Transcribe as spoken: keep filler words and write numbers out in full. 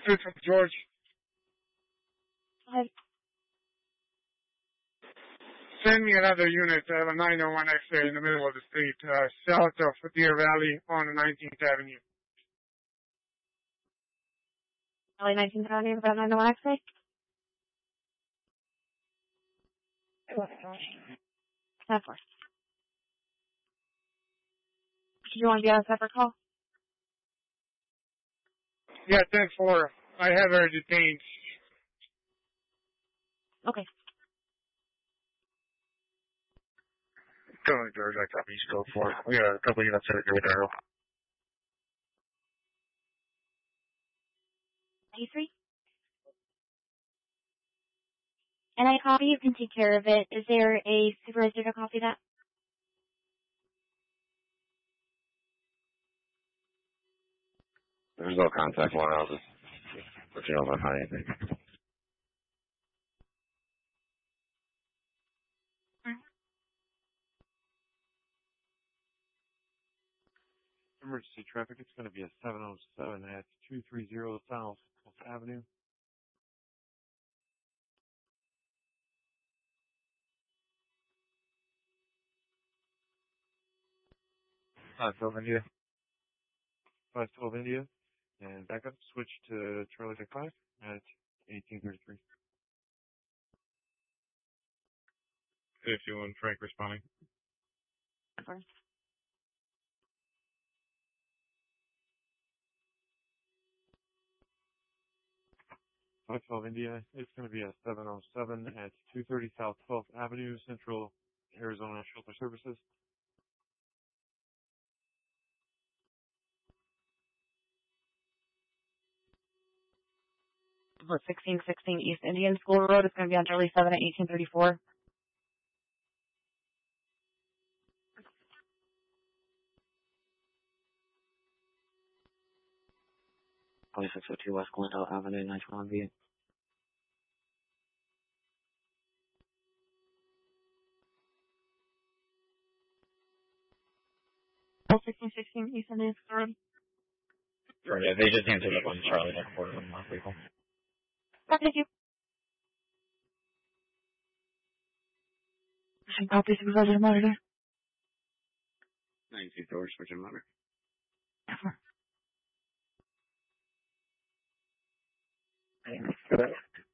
This is George. Hi. Send me another unit. I have a nine oh one X-ray in the middle of the street, uh, south of Deer Valley on nineteenth Avenue. Valley nineteenth Avenue, about nine oh one X-ray? Of course. Did you want to be on a separate call? Yeah, ten four. I have her detained. Okay. Tony George, I copy. Go for it. We got a couple units out here with Arrow. ninety-three? And I copy, you can take care of it. Is there a supervisor to copy that? There's no contact one. I'll just let you know if I find anything. Mm-hmm. Emergency traffic, it's going to be a seven oh seven at two thirty South Fifth Avenue. five twelve India. five twelve India. And back up, switch to Charlie Tech five at eighteen thirty-three. fifty-one Frank responding. Sorry. five twelve India, it's going to be a seven oh seven at two thirty South twelfth Avenue, Central Arizona Shelter Services. For sixteen sixteen East Indian School Road, it's going to be on Charlie seven at eighteen thirty-four. twenty-six oh two West Glendale Avenue, ninety-one V. sixteen sixteen East Indian School Road. Right, yeah, they just answered up on Charlie Tech four from last week. Thank you. Copy supervisor monitor. ninety-two George, switching monitor. Ever. Good.